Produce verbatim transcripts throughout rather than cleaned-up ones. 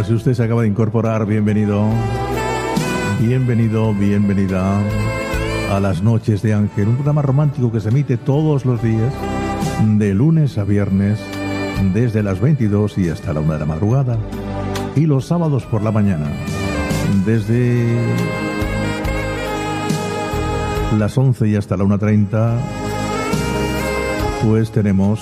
Pues si usted se acaba de incorporar, bienvenido, bienvenido, bienvenida a Las Noches de Ángel, un programa romántico que se emite todos los días, de lunes a viernes, desde las veintidós y hasta la una de la madrugada, y los sábados por la mañana, desde las once y hasta la una treinta, pues tenemos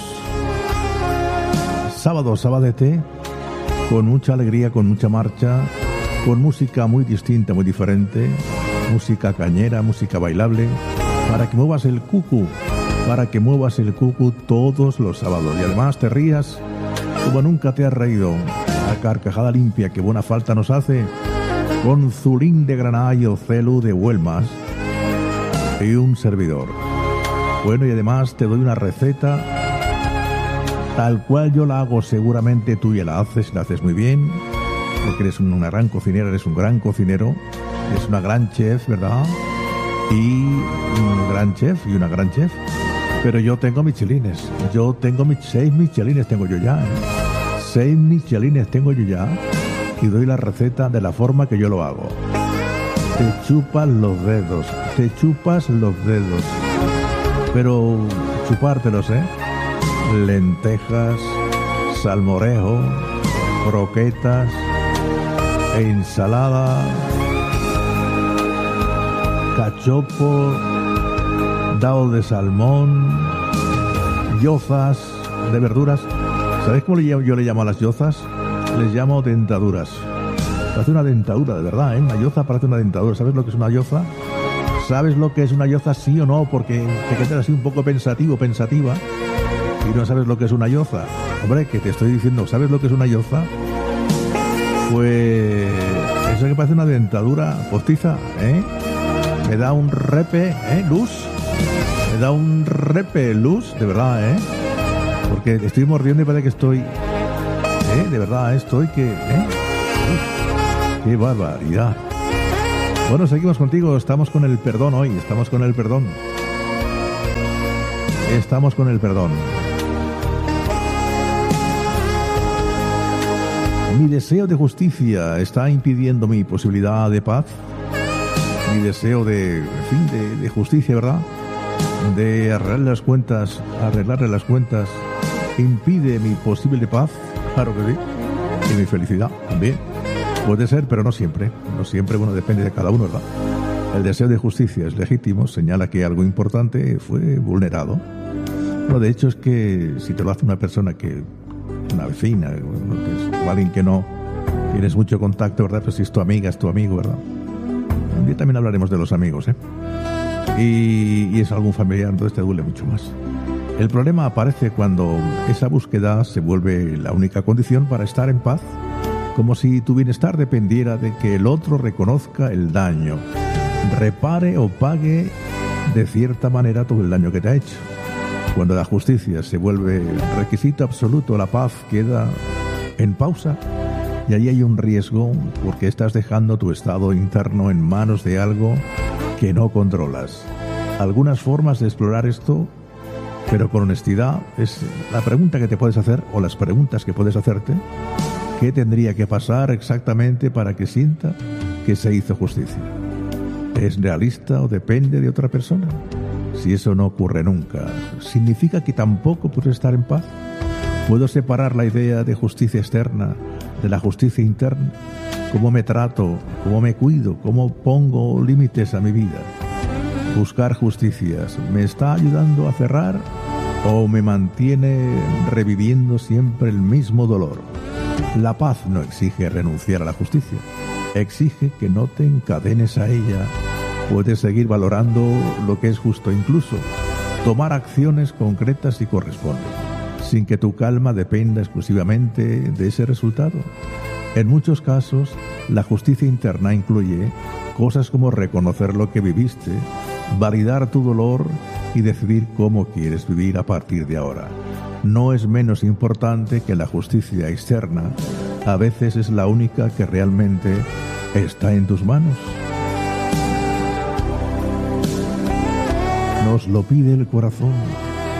sábado, sabadete, con mucha alegría, con mucha marcha, con música muy distinta, muy diferente, música cañera, música bailable, para que muevas el cucu, para que muevas el cucu todos los sábados. Y además te rías como nunca te has reído, a carcajada limpia que buena falta nos hace, con Zulín de Granada y Ocelu de Huelmas y un servidor. Bueno, y además te doy una receta tal cual yo la hago, seguramente tú ya la haces, la haces muy bien, porque eres una gran cocinera, eres un gran cocinero, eres una gran chef, ¿verdad? Y un gran chef y una gran chef. Pero yo tengo michelines, yo tengo mis seis michelines, tengo yo ya, ¿eh? Seis michelines tengo yo ya, y doy la receta de la forma que yo lo hago. Te chupas los dedos, te chupas los dedos, pero chupártelos, ¿eh? Lentejas, salmorejo, croquetas, ensalada, cachopo, dado de salmón, yozas de verduras. ¿Sabéis cómo yo le llamo a las yozas? Les llamo dentaduras. Parece una dentadura, de verdad, ¿eh? Una yoza parece una dentadura. ¿Sabes lo que es una yoza? ¿Sabes lo que es una yoza, sí o no? Porque te quedas así un poco pensativo, pensativa, y no sabes lo que es una yoza. Hombre, que te estoy diciendo, ¿sabes lo que es una yoza? Pues eso que parece una dentadura postiza, ¿eh? Me da un repe, ¿eh? Luz. Me da un repe, luz, de verdad, ¿eh? Porque estoy mordiendo y parece que estoy, ¿eh? De verdad, estoy que, ¿eh? Uf, ¡qué barbaridad! Bueno, seguimos contigo, estamos con el perdón hoy, estamos con el perdón. Estamos con el perdón. Mi deseo de justicia está impidiendo mi posibilidad de paz. Mi deseo de, en fin, de, de justicia, ¿verdad? De arreglar las cuentas, arreglarle las cuentas, impide mi posible paz. Claro que sí. Y mi felicidad también. Puede ser, pero no siempre. No siempre, bueno, depende de cada uno, ¿verdad? El deseo de justicia es legítimo, señala que algo importante fue vulnerado. Bueno, de hecho es que si te lo hace una persona que, una vecina, bueno, que es, o alguien que no tienes mucho contacto, ¿verdad? Pues si es tu amiga, es tu amigo, ¿verdad? Un día también hablaremos de los amigos, ¿eh? Y, y es algún familiar, entonces te duele mucho más. El problema aparece cuando esa búsqueda se vuelve la única condición para estar en paz, como si tu bienestar dependiera de que el otro reconozca el daño, repare o pague de cierta manera todo el daño que te ha hecho. Cuando la justicia se vuelve requisito absoluto, la paz queda en pausa, y ahí hay un riesgo porque estás dejando tu estado interno en manos de algo que no controlas. Algunas formas de explorar esto, pero con honestidad, es la pregunta que te puedes hacer, o las preguntas que puedes hacerte. ¿Qué tendría que pasar exactamente para que sienta que se hizo justicia? ¿Es realista o depende de otra persona? Si eso no ocurre nunca, ¿significa que tampoco puedo estar en paz? ¿Puedo separar la idea de justicia externa de la justicia interna? ¿Cómo me trato? ¿Cómo me cuido? ¿Cómo pongo límites a mi vida? Buscar justicias, ¿me está ayudando a cerrar o me mantiene reviviendo siempre el mismo dolor? La paz no exige renunciar a la justicia, exige que no te encadenes a ella. Puedes seguir valorando lo que es justo, incluso tomar acciones concretas si corresponde, sin que tu calma dependa exclusivamente de ese resultado. En muchos casos, la justicia interna incluye cosas como reconocer lo que viviste, validar tu dolor y decidir cómo quieres vivir a partir de ahora. No es menos importante que la justicia externa. A veces es la única que realmente está en tus manos. Nos lo pide el corazón.